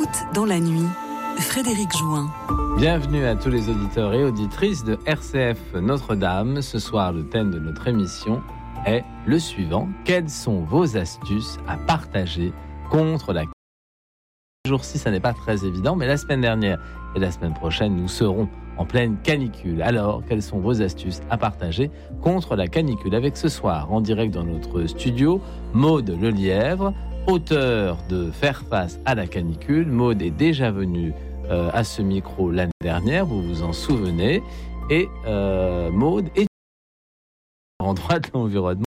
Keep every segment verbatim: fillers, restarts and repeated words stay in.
Route dans la nuit, Frédéric Jouin. Bienvenue à tous les auditeurs et auditrices de R C F Notre-Dame. Ce soir, le thème de notre émission est le suivant. Quelles sont vos astuces à partager contre la... Ce jour-ci, ça n'est pas très évident, mais la semaine dernière et la semaine prochaine, nous serons en pleine canicule. Alors, quelles sont vos astuces à partager contre la canicule? Avec ce soir, en direct dans notre studio, Maude Lelièvre, auteure de Faire face à la canicule. Maude est déjà venue euh, à ce micro l'année dernière, vous vous en souvenez. Et euh, Maude est en droit de l'environnement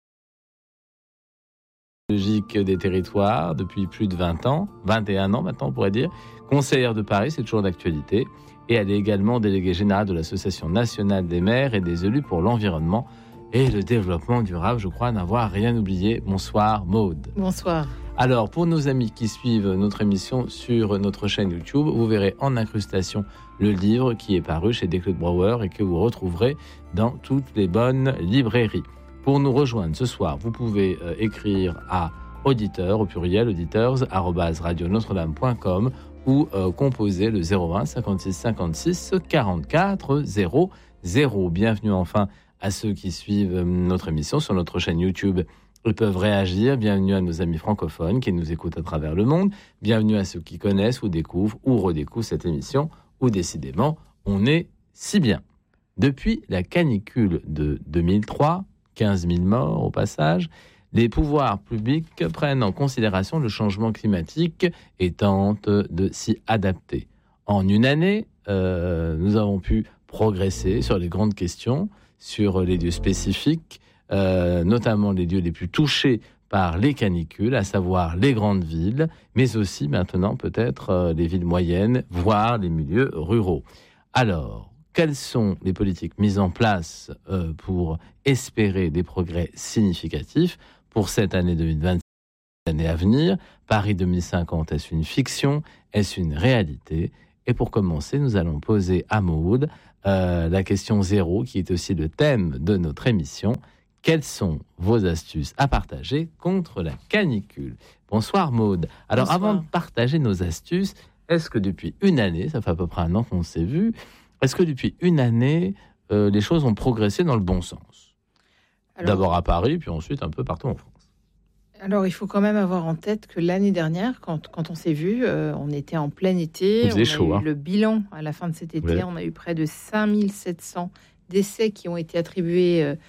des territoires depuis plus de vingt ans, vingt et un ans maintenant on pourrait dire, conseillère de Paris, c'est toujours d'actualité, et elle est également déléguée générale de l'Association nationale des maires et des élus pour l'environnement et le développement durable, je crois n'avoir rien oublié. Bonsoir Maude. Bonsoir. Alors pour nos amis qui suivent notre émission sur notre chaîne YouTube, vous verrez en incrustation le livre qui est paru chez Desclés de Brouwer et que vous retrouverez dans toutes les bonnes librairies. Pour nous rejoindre ce soir, vous pouvez euh, écrire à auditeurs, au pluriel, auditeurs, arobase radio notre dame point com ou euh, composer le zéro un cinquante-six cinquante-six quarante-quatre zéro zéro. Bienvenue enfin à ceux qui suivent notre émission sur notre chaîne YouTube. Ils peuvent réagir. Bienvenue à nos amis francophones qui nous écoutent à travers le monde. Bienvenue à ceux qui connaissent ou découvrent ou redécouvrent cette émission où décidément on est si bien. Depuis la canicule de deux mille trois, quinze mille morts au passage, les pouvoirs publics prennent en considération le changement climatique et tentent de s'y adapter. En une année, euh, nous avons pu progresser sur les grandes questions, sur les lieux spécifiques, euh, notamment les lieux les plus touchés par les canicules, à savoir les grandes villes, mais aussi maintenant peut-être euh, les villes moyennes, voire les milieux ruraux. Alors, quelles sont les politiques mises en place euh, pour espérer des progrès significatifs pour cette année deux mille vingt, l'année à venir? Paris deux mille cinquante, est-ce une fiction? Est-ce une réalité? Et pour commencer, nous allons poser à Maude euh, la question zéro, qui est aussi le thème de notre émission. Quelles sont vos astuces à partager contre la canicule? Bonsoir Maude. Alors Bonsoir. Avant de partager nos astuces, est-ce que depuis une année, ça fait à peu près un an qu'on s'est vu, est-ce que depuis une année, euh, les choses ont progressé dans le bon sens? Alors, d'abord à Paris, puis ensuite un peu partout en France. Alors, il faut quand même avoir en tête que l'année dernière, quand, quand on s'est vu, euh, on était en plein été. Il faisait on chaud, a eu hein. Le bilan à la fin de cet été, ouais. On a eu près de cinq mille sept cents décès qui ont été attribués euh,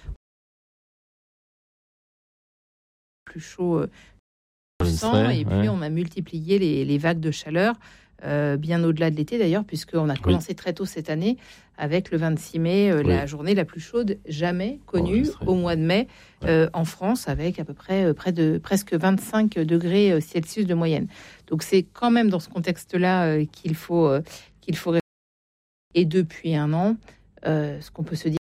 plus chaud euh, serait, et puis ouais. On a multiplié les, les vagues de chaleur. Euh, bien au-delà de l'été d'ailleurs, puisqu'on a commencé oui. très tôt cette année avec le vingt-six mai, euh, oui. la journée la plus chaude jamais connue au mois de mai ouais. euh, en France, avec à peu près euh, près de presque vingt-cinq degrés Celsius de moyenne. Donc c'est quand même dans ce contexte-là euh, qu'il faut euh, qu'il faut réfléchir. Et depuis un an, euh, ce qu'on peut se dire,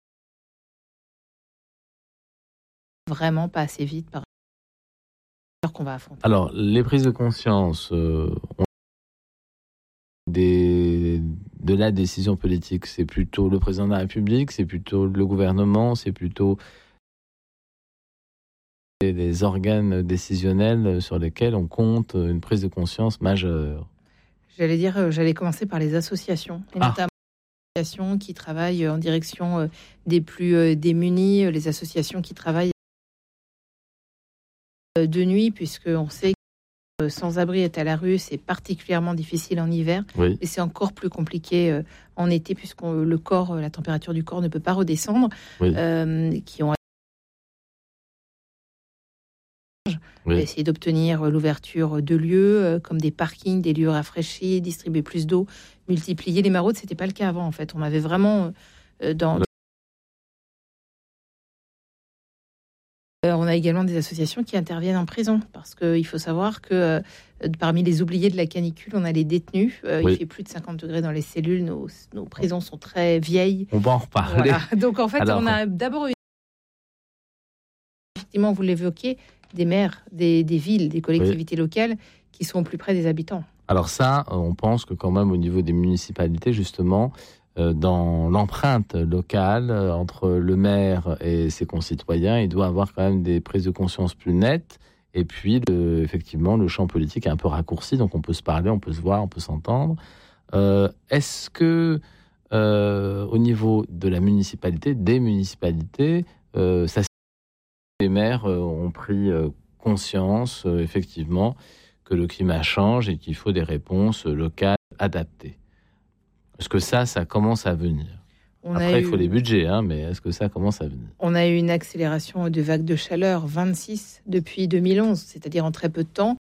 vraiment pas assez vite par rapport qu'on va affronter. Alors les prises de conscience. Euh, on... Des, de la décision politique, c'est plutôt le président de la République, c'est plutôt le gouvernement, c'est plutôt les organes décisionnels sur lesquels on compte une prise de conscience majeure. J'allais dire, j'allais commencer par les associations, et ah. notamment les associations qui travaillent en direction des plus démunis, les associations qui travaillent de nuit, puisqu'on sait sans-abri est à la rue, c'est particulièrement difficile en hiver, oui. Et c'est encore plus compliqué euh, en été, puisque le corps, la température du corps ne peut pas redescendre, oui. euh, qui ont oui. essayé d'obtenir l'ouverture de lieux, euh, comme des parkings, des lieux rafraîchis, distribuer plus d'eau, multiplier les maraudes. C'était pas le cas avant, en fait. On avait vraiment euh, dans... On a également des associations qui interviennent en prison, parce qu'il faut savoir que euh, parmi les oubliés de la canicule, on a les détenus. Euh, oui. Il fait plus de cinquante degrés dans les cellules. Nos, nos prisons sont très vieilles. On va en reparler. Voilà. Donc en fait, Alors, on a d'abord eu, effectivement, vous l'évoquez, des maires, des, des villes, des collectivités oui. locales qui sont au plus près des habitants. Alors ça, on pense que quand même au niveau des municipalités, justement, dans l'empreinte locale entre le maire et ses concitoyens, il doit avoir quand même des prises de conscience plus nettes Et puis, le, effectivement, le champ politique est un peu raccourci, donc on peut se parler, on peut se voir, on peut s'entendre. Euh, est-ce que, euh, au niveau de la municipalité, des municipalités, euh, ça, les maires euh, ont pris euh, conscience, euh, effectivement, que le climat change et qu'il faut des réponses locales adaptées? Est-ce que ça, ça commence à venir? On Après, il faut eu... les budgets, hein, mais est-ce que ça commence à venir? On a eu une accélération de vagues de chaleur, vingt-six depuis deux mille onze, c'est-à-dire en très peu de temps.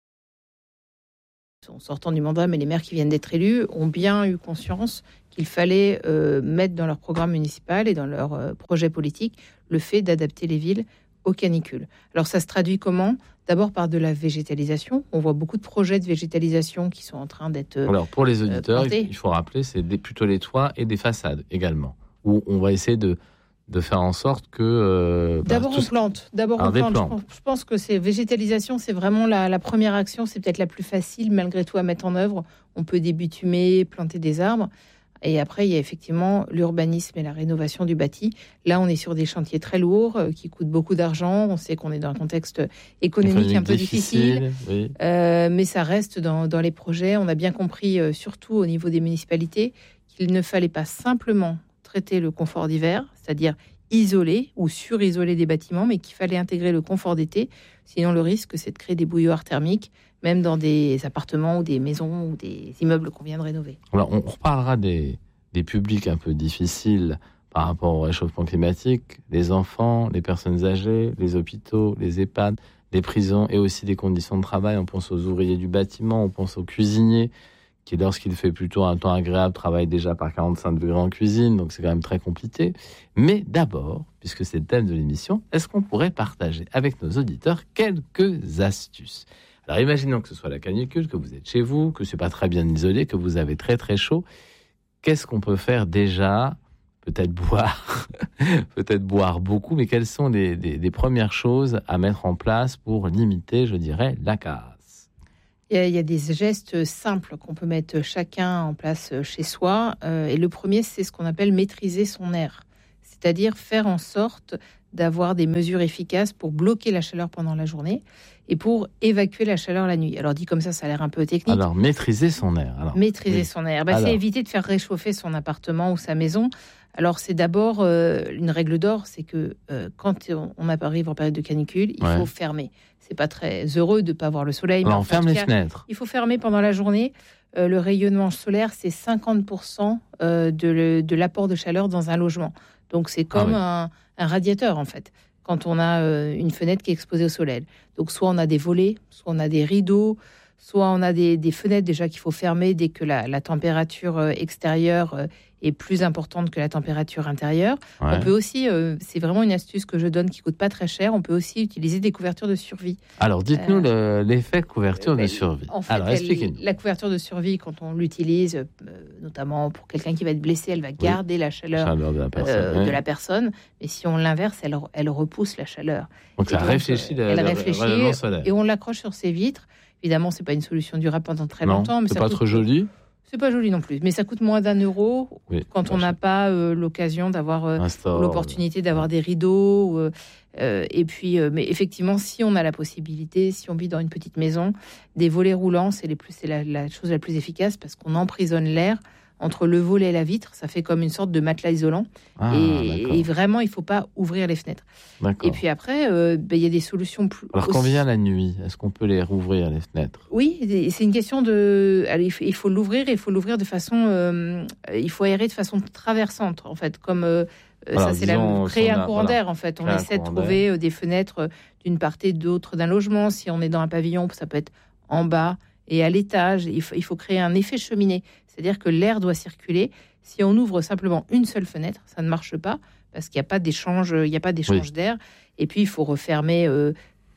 En sortant du mandat, mais les maires qui viennent d'être élus ont bien eu conscience qu'il fallait euh, mettre dans leur programme municipal et dans leur euh, projet politique le fait d'adapter les villes aux canicules. Alors ça se traduit comment? D'abord par de la végétalisation. On voit beaucoup de projets de végétalisation qui sont en train d'être euh, Alors pour les auditeurs, euh, il faut rappeler, c'est des, plutôt les toits et des façades également, où on va essayer de, de faire en sorte que... Euh, D'abord bah, on plante. D'abord on plante. Je pense, je pense que c'est végétalisation, c'est vraiment la, la première action, c'est peut-être la plus facile malgré tout à mettre en œuvre. On peut débitumer, planter des arbres. Et après, il y a effectivement l'urbanisme et la rénovation du bâti. Là, on est sur des chantiers très lourds euh, qui coûtent beaucoup d'argent. On sait qu'on est dans un contexte économique, économique un peu difficile, difficile oui. euh, mais ça reste dans, dans les projets. On a bien compris, euh, surtout au niveau des municipalités, qu'il ne fallait pas simplement traiter le confort d'hiver, c'est-à-dire isoler ou surisoler des bâtiments, mais qu'il fallait intégrer le confort d'été. Sinon, le risque, c'est de créer des bouilloires thermiques, même dans des appartements ou des maisons ou des immeubles qu'on vient de rénover. Alors, on reparlera des, des publics un peu difficiles par rapport au réchauffement climatique, les enfants, les personnes âgées, les hôpitaux, les EHPAD, les prisons et aussi des conditions de travail. On pense aux ouvriers du bâtiment, on pense aux cuisiniers qui, lorsqu'il fait plutôt un temps agréable, travaillent déjà par quarante-cinq degrés en cuisine, donc c'est quand même très compliqué. Mais d'abord, puisque c'est le thème de l'émission, est-ce qu'on pourrait partager avec nos auditeurs quelques astuces? Alors imaginons que ce soit la canicule, que vous êtes chez vous, que c'est pas très bien isolé, que vous avez très très chaud. Qu'est-ce qu'on peut faire déjà? Peut-être boire, peut-être boire beaucoup, mais quelles sont les, les, les premières choses à mettre en place pour limiter, je dirais, la casse? Il y a, il y a des gestes simples qu'on peut mettre chacun en place chez soi. Euh, et le premier, c'est ce qu'on appelle maîtriser son air. C'est-à-dire faire en sorte d'avoir des mesures efficaces pour bloquer la chaleur pendant la journée et pour évacuer la chaleur la nuit. Alors dit comme ça, ça a l'air un peu technique. Alors maîtriser son air. Alors, maîtriser oui. son air, bah, c'est éviter de faire réchauffer son appartement ou sa maison. Alors c'est d'abord euh, une règle d'or, c'est que euh, quand on arrive en période de canicule, il ouais. faut fermer. C'est pas très heureux de ne pas voir le soleil. Alors, mais on ferme les fenêtres. Il faut fermer pendant la journée. Euh, le rayonnement solaire, c'est cinquante pour cent euh, de, le, de l'apport de chaleur dans un logement. Donc c'est comme ah, oui. un, un radiateur en fait, quand on a euh, une fenêtre qui est exposée au soleil. Donc soit on a des volets, soit on a des rideaux, soit on a des, des fenêtres déjà qu'il faut fermer dès que la, la température euh, extérieure euh, est plus importante que la température intérieure. Ouais. On peut aussi, euh, c'est vraiment une astuce que je donne qui coûte pas très cher, on peut aussi utiliser des couvertures de survie. Alors dites-nous euh, le, l'effet couverture euh, de survie. En fait, Alors expliquez-nous. La couverture de survie, quand on l'utilise, euh, notamment pour quelqu'un qui va être blessé, elle va garder oui. la chaleur, chaleur de, la personne, euh, oui. de la personne. Mais si on l'inverse, elle, elle repousse la chaleur. Donc ça donc, réfléchit, euh, elle le, réfléchit le et on l'accroche sur ses vitres. Évidemment, c'est pas une solution durable pendant très non, longtemps, mais c'est ça pas coûte... trop joli. C'est pas joli non plus, mais ça coûte moins d'un euro oui, quand on n'a pas euh, l'occasion d'avoir euh, l'opportunité d'avoir des rideaux. Euh, euh, et puis, euh, mais effectivement, si on a la possibilité, si on vit dans une petite maison, des volets roulants, c'est les plus, c'est la, la chose la plus efficace parce qu'on emprisonne l'air entre le volet et la vitre. Ça fait comme une sorte de matelas isolant. Ah, et, et vraiment, il faut pas ouvrir les fenêtres. D'accord. Et puis après, euh, ben, y a des solutions plus. Alors aussi... quand vient la nuit, est-ce qu'on peut les rouvrir les fenêtres? Oui, c'est une question de. Alors, il faut l'ouvrir. Il faut l'ouvrir de façon. Euh, il faut aérer de façon traversante, en fait, comme. Euh, Alors, ça, c'est la, créer un courant d'air, en fait. On essaie de trouver d'air. des fenêtres d'une part et d'autre d'un logement. Si on est dans un pavillon, ça peut être en bas et à l'étage. Il faut, il faut créer un effet cheminée. C'est-à-dire que l'air doit circuler. Si on ouvre simplement une seule fenêtre, ça ne marche pas parce qu'il n'y a pas d'échange, il n'y a pas d'échange oui. d'air. Et puis, il faut refermer euh,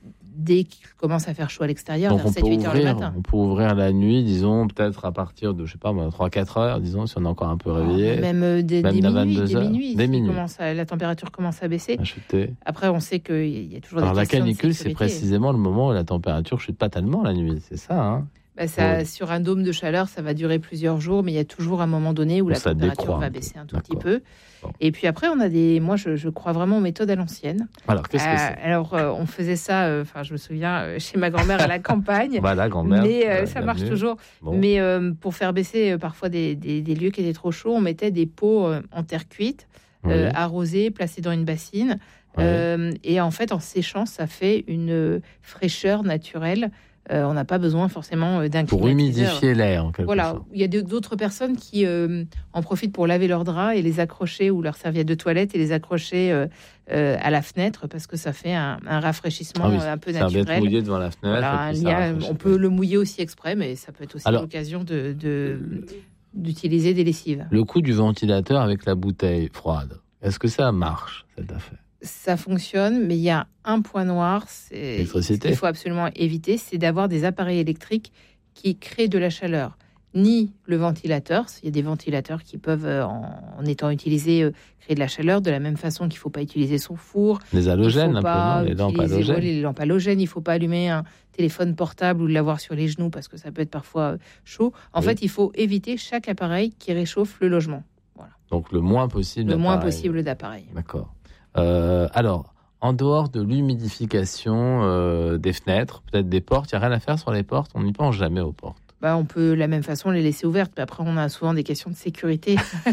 dès qu'il commence à faire chaud à l'extérieur, donc vers sept huit heures le matin. On peut ouvrir la nuit, disons, peut-être à partir de, je sais pas, trois quatre heures, disons, si on est encore un peu réveillé. Ah, même euh, des, même des, minuit, des minuit, des minuit. Commence à, la température commence à baisser. À Après, on sait qu'il y a toujours Alors, des questions la canicule, de c'est précisément le moment où la température chute pas tellement la nuit, c'est ça, hein? Bah ça, oui. Sur un dôme de chaleur, ça va durer plusieurs jours, mais il y a toujours un moment donné où Où la ça température décroît va un peu. baisser un tout D'accord. petit peu. Bon. Et puis après, on a des. Moi, je, je crois vraiment aux méthodes à l'ancienne. Alors, qu'est-ce que Euh, c'est alors, euh, on faisait ça. Enfin, je me souviens euh, chez ma grand-mère à la campagne. Voilà, grand-mère. Mais euh, Voilà, ça marche bienvenue. toujours. Bon. Mais euh, pour faire baisser euh, parfois des, des, des lieux qui étaient trop chauds, on mettait des pots euh, en terre cuite, euh, Oui. arrosés, placés dans une bassine. Oui. Euh, et en fait, en séchant, ça fait une fraîcheur naturelle. Euh, on n'a pas besoin forcément d'un Pour climatiseur. humidifier l'air, en quelque Voilà, sorte. il y a de- d'autres personnes qui euh, en profitent pour laver leurs draps et les accrocher, ou leurs serviettes de toilette et les accrocher euh, euh, à la fenêtre, parce que ça fait un, un rafraîchissement Ah oui, euh, un peu serviette naturel. mouillée devant la fenêtre. Voilà, et puis il y ça a- rafraîchit. on peut le mouiller aussi exprès, mais ça peut être aussi Alors, l'occasion de, de- d'utiliser des lessives. Le coup du ventilateur avec la bouteille froide, est-ce que ça marche, cette affaire? Ça fonctionne, mais il y a un point noir, c'est L'électricité. qu'il faut absolument éviter, c'est d'avoir des appareils électriques qui créent de la chaleur. Ni le ventilateur, il y a des ventilateurs qui peuvent, euh, en, en étant utilisés, euh, créer de la chaleur, de la même façon qu'il ne faut pas utiliser son four. Les halogènes, Il faut un peu, pas non Les lampes utiliser, halogènes. ouais, les lampes halogènes. Il ne faut pas allumer un téléphone portable ou l'avoir sur les genoux parce que ça peut être parfois euh, chaud. En Oui. fait, il faut éviter chaque appareil qui réchauffe le logement. Voilà. Donc le moins possible Le moins d'appareils. possible d'appareils. D'accord. Euh, alors, en dehors de l'humidification euh, des fenêtres, peut-être des portes, il n'y a rien à faire sur les portes. On n'y pense jamais aux portes. Bah, on peut de la même façon les laisser ouvertes, mais après on a souvent des questions de sécurité.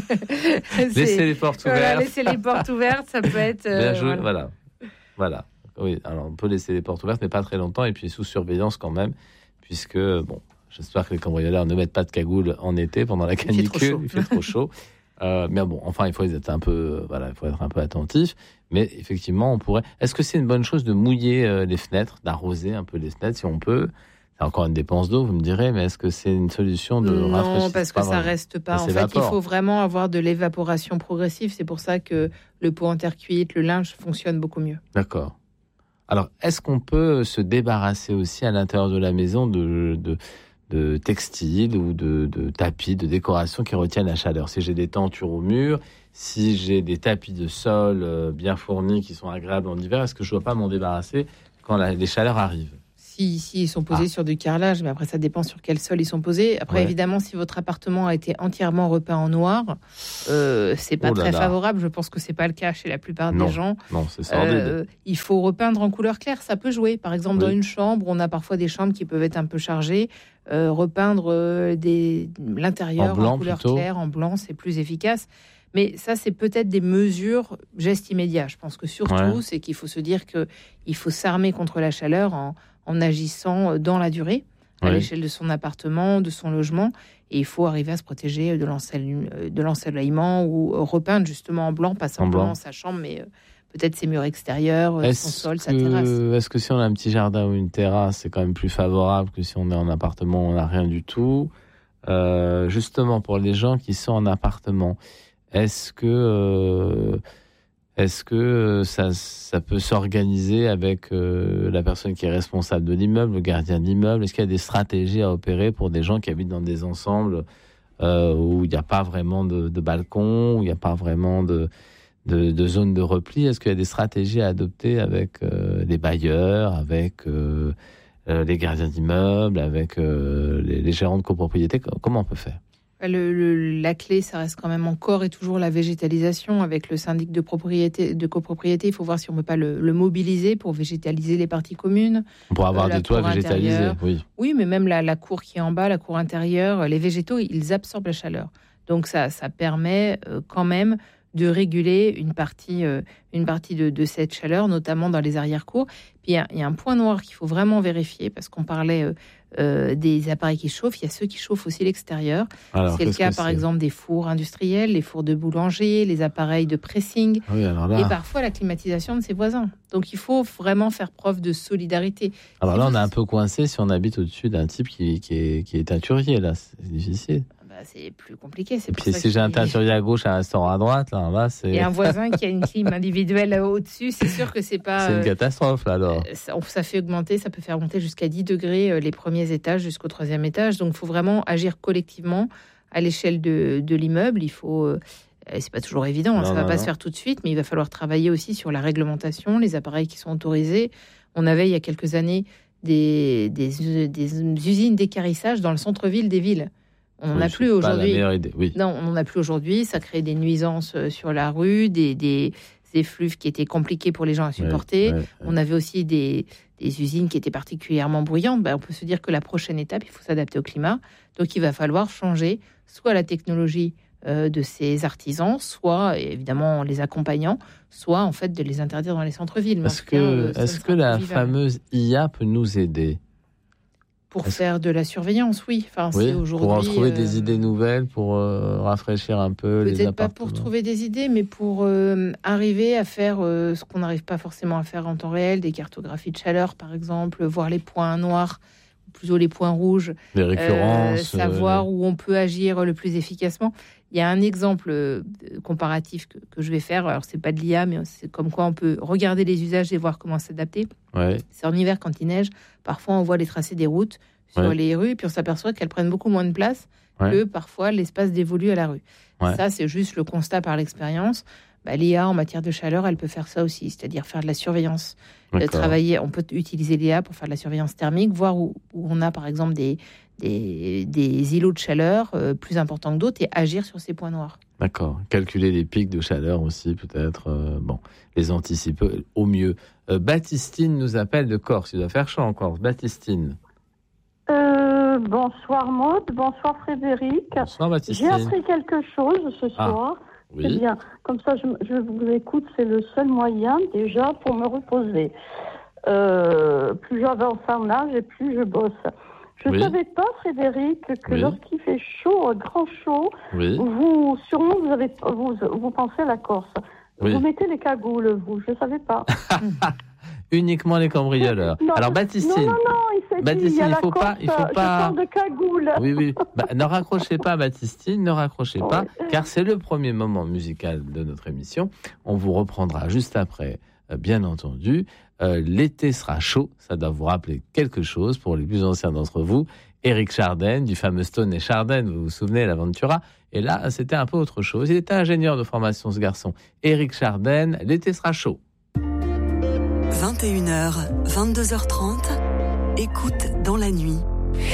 C'est- Laissez les portes Voilà, ouvertes. laisser les portes ouvertes, ça peut être. euh, Bien joué, voilà. voilà. Voilà. Oui, alors on peut laisser les portes ouvertes, mais pas très longtemps, et puis sous surveillance quand même, puisque, bon, j'espère que les cambrioleurs ne mettent pas de cagoule en été pendant la fait trop canicule. chaud. Il fait trop chaud. Euh, mais bon, enfin, il faut être un peu, euh, voilà, il faut être un peu attentif. Mais effectivement, on pourrait. Est-ce que c'est une bonne chose de mouiller euh, les fenêtres, d'arroser un peu les fenêtres, si on peut? C'est encore une dépense d'eau, vous me direz, mais est-ce que c'est une solution de Non, rafraîchir? parce que Pas ça vraiment. reste pas. Ça En fait, il s'évapore. faut vraiment avoir de l'évaporation progressive. C'est pour ça que le pot en terre cuite, le linge fonctionne beaucoup mieux. D'accord. Alors, est-ce qu'on peut se débarrasser aussi à l'intérieur de la maison de, de, de textiles ou de, de tapis, de décoration qui retiennent la chaleur? Si j'ai des tentures au mur, si j'ai des tapis de sol euh, bien fournis qui sont agréables en hiver, est-ce que je ne dois pas m'en débarrasser quand la- les chaleurs arrivent? Si, si ils sont posés Ah. sur du carrelage, mais après ça dépend sur quel sol ils sont posés. Après, Ouais. évidemment, si votre appartement a été entièrement repeint en noir, euh, c'est pas Oh là très là. favorable. Je pense que c'est pas le cas chez la plupart Non. des gens. Non, c'est sordide. Euh, il faut repeindre en couleur claire, ça peut jouer. Par exemple, Oui. dans une chambre, on a parfois des chambres qui peuvent être un peu chargées. Euh, repeindre euh, des, l'intérieur En en, blanc, couleur plutôt. claire, en blanc, c'est plus efficace. Mais ça, c'est peut-être des mesures, gestes immédiats. Je pense que surtout, Ouais. c'est qu'il faut se dire qu'il faut s'armer contre la chaleur en, en agissant dans la durée, à Oui. l'échelle de son appartement, de son logement. Et il faut arriver à se protéger de l'ensel- de l'ensoleillement ou repeindre justement en blanc, pas simplement blanc. sa chambre, mais euh, peut-être ses murs extérieurs, euh, son Est-ce sol, sa terrasse. que, est-ce que si on a un petit jardin ou une terrasse, c'est quand même plus favorable que si on est en appartement où on n'a rien du tout? Euh, justement, pour les gens qui sont en appartement, est-ce que, euh, est-ce que ça, ça peut s'organiser avec euh, la personne qui est responsable de l'immeuble, le gardien de l'immeuble? Est-ce qu'il y a des stratégies à opérer pour des gens qui habitent dans des ensembles euh, où il n'y a pas vraiment de, de balcon, où il n'y a pas vraiment de, de, de zone de repli? Est-ce qu'il y a des stratégies à adopter avec euh, les bailleurs, avec euh, euh, les gardiens d'immeubles, avec euh, les, les gérants de copropriété? Comment on peut faire? Le, le- la clé, ça reste quand même encore et toujours la végétalisation. Avec le syndic de propriété, de copropriété, il faut voir si on ne peut pas le, le mobiliser pour végétaliser les parties communes. On pourrait avoir Euh, la des toits cour végétalisés, intérieure. oui. Oui, mais même la, la cour qui est en bas, la cour intérieure, les végétaux, ils absorbent la chaleur. Donc ça, ça permet euh, quand même de réguler une partie, euh, une partie de, de cette chaleur, notamment dans les arrière-cours. Puis il y a- il y, a un point noir qu'il faut vraiment vérifier, parce qu'on parlait euh, euh, des appareils qui chauffent, il y a ceux qui chauffent aussi l'extérieur. Alors, C'est le qu'est-ce cas, que par c'est? exemple, des fours industriels, les fours de boulanger, les appareils de pressing, Ah oui, alors et là, parfois la climatisation de ses voisins. Donc il faut vraiment faire preuve de solidarité. alors si là, vous- on est un peu coincé si on habite au-dessus d'un type qui, qui, est, qui est teinturier, là. C'est difficile. Bah, c'est plus compliqué. C'est Et pour puis ça si j'ai un qu'il- teinturier à gauche et un restaurant à droite, là, là c'est Et un voisin qui a une clim individuelle euh, au-dessus, c'est sûr que c'est pas. c'est une euh, catastrophe, là, alors. euh, ça, ça fait augmenter, ça peut faire monter jusqu'à dix degrés euh, les premiers étages jusqu'au troisième étage. Donc il faut vraiment agir collectivement à l'échelle de, de l'immeuble. Il faut. euh, euh, c'est pas toujours évident, hein, Non, ça va non, pas non. se faire tout de suite, mais il va falloir travailler aussi sur la réglementation, les appareils qui sont autorisés. On avait il y a quelques années des, des, des usines d'équarrissage dans le centre-ville des villes. On n'en oui, a plus aujourd'hui. Pas la meilleure idée, oui. Non, on n'en a plus aujourd'hui. Ça crée des nuisances sur la rue, des, des, des effluves qui étaient compliqués pour les gens à supporter. Ouais, ouais, ouais. On avait aussi des, des usines qui étaient particulièrement bruyantes. Ben, on peut se dire que la prochaine étape, il faut s'adapter au climat. Donc, il va falloir changer soit la technologie euh, de ces artisans, soit évidemment en les accompagnant, soit en fait de les interdire dans les centres-villes. Est-ce que, euh, est-ce que la fameuse I A peut nous aider ? Pour Est-ce... faire de la surveillance, oui. Enfin, oui, c'est aujourd'hui, pour en trouver euh... des idées nouvelles, pour euh, rafraîchir un peu Peut-être les pas appartements. pour trouver des idées, mais pour euh, arriver à faire euh, ce qu'on n'arrive pas forcément à faire en temps réel, des cartographies de chaleur, par exemple, voir les points noirs, ou plutôt les points rouges. Les récurrences. Euh, savoir euh... où on peut agir le plus efficacement. Il y a un exemple euh, comparatif que, que je vais faire. Alors, c'est pas de l'I A, mais c'est comme quoi on peut regarder les usages et voir comment s'adapter. Ouais. C'est en hiver, quand il neige. Parfois, on voit les tracés des routes sur ouais. les rues, et puis on s'aperçoit qu'elles prennent beaucoup moins de place ouais. que parfois l'espace dévolu à la rue. Ouais. Ça, c'est juste le constat par l'expérience. Bah, l'I A, en matière de chaleur, elle peut faire ça aussi, c'est-à-dire faire de la surveillance. De travailler, on peut utiliser l'I A pour faire de la surveillance thermique, voir où, où on a, par exemple, des, des, des îlots de chaleur euh, plus importants que d'autres et agir sur ces points noirs. D'accord. Calculer les pics de chaleur aussi, peut-être. Euh, bon, les anticiper au mieux. Euh, Baptistine nous appelle de Corse. Il doit faire chaud en Corse. Baptistine. Euh, bonsoir Maud, bonsoir Frédéric. Bonsoir Baptistine. J'ai appris quelque chose ce soir. Ah, oui. C'est bien. Comme ça, je, je vous écoute. C'est le seul moyen déjà pour me reposer. Euh, plus j'avance en âge et plus je bosse. Je ne oui. savais pas, Frédéric, que oui. lorsqu'il fait chaud, grand chaud, oui. vous sûrement vous avez vous, vous pensez à la Corse. Oui. Vous mettez les cagoules, vous. Je ne savais pas. Uniquement les cambrioleurs. Non, Alors Baptistine, non, non, non, il s'est Baptistine, dit, il y a il faut la pas, Corse, il faut pas. Je parle de cagoule. Oui, oui. Bah, ne raccrochez pas, Baptistine, ne raccrochez oui. pas, car c'est le premier moment musical de notre émission. On vous reprendra juste après, euh, bien entendu. Euh, l'été sera chaud, ça doit vous rappeler quelque chose pour les plus anciens d'entre vous. Éric Chardin, du fameux Stone et Chardin, vous vous souvenez, l'Aventura. Et là, c'était un peu autre chose. Il était ingénieur de formation, ce garçon. Éric Chardin, l'été sera chaud. vingt et une heures, vingt-deux heures trente, écoute dans la nuit.